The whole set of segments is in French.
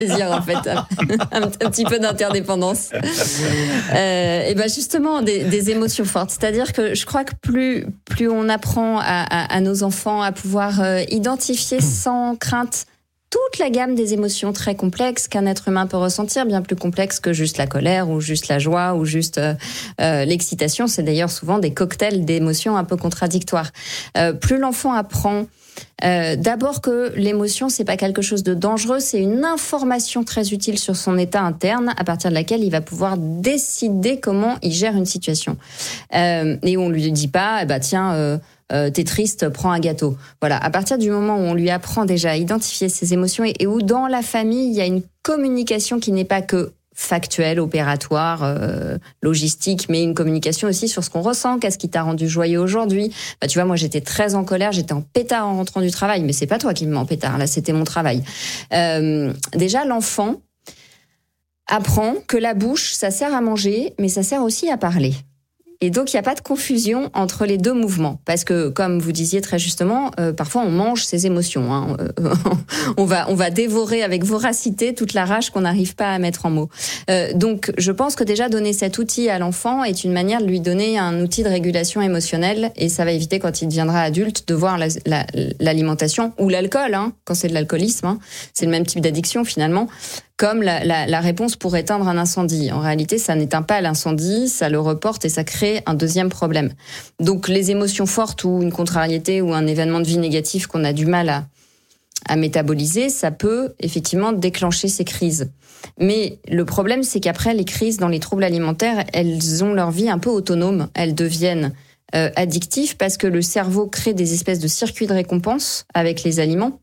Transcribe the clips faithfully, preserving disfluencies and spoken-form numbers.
plaisir en fait, un, un petit peu d'interdépendance. Euh, et ben justement des, des émotions fortes. C'est-à-dire que je crois que plus plus on apprend à, à, à nos enfants à pouvoir euh, identifier sans crainte toute la gamme des émotions très complexes qu'un être humain peut ressentir, bien plus complexes que juste la colère ou juste la joie ou juste euh, euh, l'excitation. C'est d'ailleurs souvent des cocktails d'émotions un peu contradictoires. Euh, plus l'enfant apprend Euh, d'abord que l'émotion, c'est pas quelque chose de dangereux, c'est une information très utile sur son état interne à partir de laquelle il va pouvoir décider comment il gère une situation. Euh, et on lui dit pas, bah tiens, euh, euh, t'es triste, prends un gâteau. Voilà. À partir du moment où on lui apprend déjà à identifier ses émotions et, et où dans la famille il y a une communication qui n'est pas que factuelle, opératoire, euh, logistique, mais une communication aussi sur ce qu'on ressent. Qu'est-ce qui t'a rendu joyeux aujourd'hui ? Bah, tu vois, moi, j'étais très en colère, j'étais en pétard en rentrant du travail, mais c'est pas toi qui me mets en pétard, là, c'était mon travail. Euh, déjà, l'enfant apprend que la bouche, ça sert à manger, mais ça sert aussi à parler. Et donc, il n'y a pas de confusion entre les deux mouvements. Parce que, comme vous disiez très justement, euh, parfois on mange ses émotions. Hein. Euh, on va, on va dévorer avec voracité toute la rage qu'on n'arrive pas à mettre en mots. Euh, donc, je pense que déjà donner cet outil à l'enfant est une manière de lui donner un outil de régulation émotionnelle. Et ça va éviter, quand il deviendra adulte, de voir la, la, l'alimentation ou l'alcool, hein, quand c'est de l'alcoolisme. Hein. C'est le même type d'addiction, finalement, comme la, la, la réponse pour éteindre un incendie. En réalité, ça n'éteint pas l'incendie, ça le reporte et ça crée un deuxième problème. Donc, les émotions fortes ou une contrariété ou un événement de vie négatif qu'on a du mal à, à métaboliser, ça peut effectivement déclencher ces crises. Mais le problème, c'est qu'après, les crises dans les troubles alimentaires, elles ont leur vie un peu autonome. Elles deviennent euh, addictives parce que le cerveau crée des espèces de circuits de récompense avec les aliments.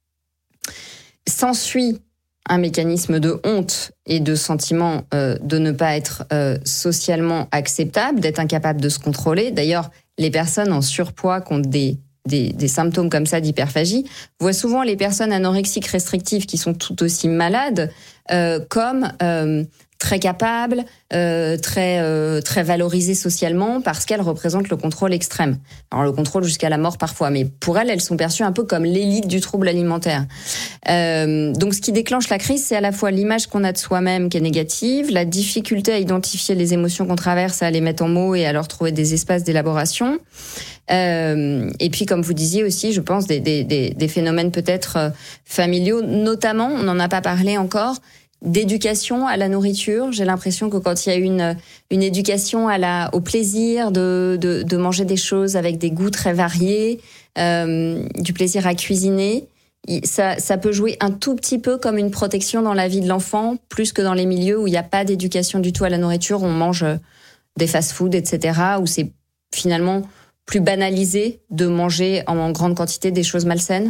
S'ensuit un mécanisme de honte et de sentiment euh, de ne pas être euh, socialement acceptable, d'être incapable de se contrôler. D'ailleurs, les personnes en surpoids qui ont des, des, des symptômes comme ça d'hyperphagie voient souvent les personnes anorexiques restrictives qui sont tout aussi malades euh, comme euh, très capables, euh, très euh, très valorisées socialement parce qu'elles représentent le contrôle extrême. Alors le contrôle jusqu'à la mort parfois, mais pour elles, elles sont perçues un peu comme l'élite du trouble alimentaire. Euh, donc ce qui déclenche la crise, c'est à la fois l'image qu'on a de soi-même qui est négative, la difficulté à identifier les émotions qu'on traverse, à les mettre en mots et à leur trouver des espaces d'élaboration. Euh, et puis, comme vous disiez aussi, je pense des, des, des, des phénomènes peut-être euh, familiaux, notamment, on n'en a pas parlé encore, d'éducation à la nourriture. J'ai l'impression que quand il y a une une éducation à la au plaisir de de, de manger des choses avec des goûts très variés, euh, du plaisir à cuisiner, ça ça peut jouer un tout petit peu comme une protection dans la vie de l'enfant, plus que dans les milieux où il n'y a pas d'éducation du tout à la nourriture, on mange des fast-food, et cetera, où c'est finalement plus banalisé de manger en grande quantité des choses malsaines.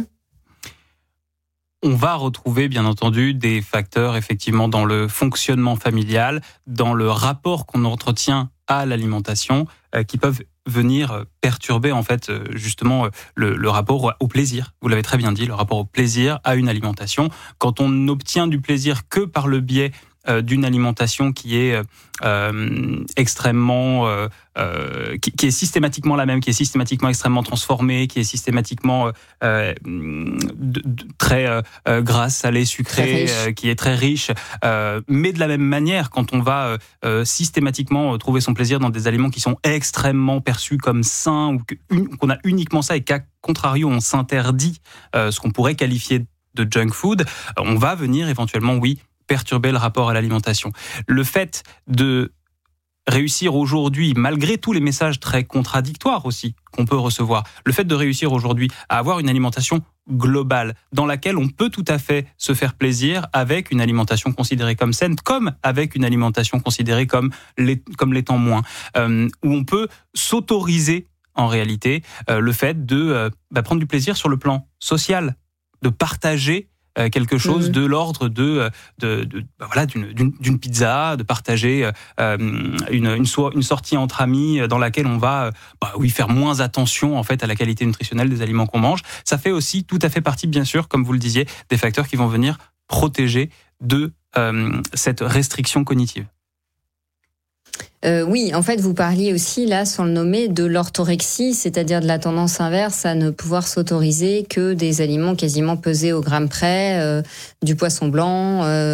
On va retrouver, bien entendu, des facteurs, effectivement, dans le fonctionnement familial, dans le rapport qu'on entretient à l'alimentation, euh, qui peuvent venir perturber, en fait, euh, justement, le, le rapport au plaisir. Vous l'avez très bien dit, le rapport au plaisir à une alimentation. Quand on n'obtient du plaisir que par le biais euh, d'une alimentation qui est euh, extrêmement... Euh, Euh, qui, qui est systématiquement la même, qui est systématiquement extrêmement transformée, qui est systématiquement euh, de, de, très euh, grasse, salée, sucrée, euh, qui est très riche. Euh, mais de la même manière, quand on va euh, systématiquement trouver son plaisir dans des aliments qui sont extrêmement perçus comme sains, ou que, un, qu'on a uniquement ça et qu'à contrario, on s'interdit euh, ce qu'on pourrait qualifier de junk food, on va venir éventuellement, oui, perturber le rapport à l'alimentation. Le fait de réussir aujourd'hui, malgré tous les messages très contradictoires aussi qu'on peut recevoir, le fait de réussir aujourd'hui à avoir une alimentation globale dans laquelle on peut tout à fait se faire plaisir avec une alimentation considérée comme saine, comme avec une alimentation considérée comme, les, comme l'étant moins, euh, où on peut s'autoriser en réalité euh, le fait de euh, bah, prendre du plaisir sur le plan social, de partager quelque chose mmh. de l'ordre de, de, de bah voilà, d'une, d'une, d'une pizza, de partager euh, une, une, so- une sortie entre amis dans laquelle on va bah oui, faire moins attention en fait, à la qualité nutritionnelle des aliments qu'on mange. Ça fait aussi tout à fait partie, bien sûr, comme vous le disiez, des facteurs qui vont venir protéger de euh, cette restriction cognitive. Euh, oui, en fait, vous parliez aussi, là, sans le nommer, de l'orthorexie, c'est-à-dire de la tendance inverse à ne pouvoir s'autoriser que des aliments quasiment pesés au gramme près, euh, du poisson blanc, euh,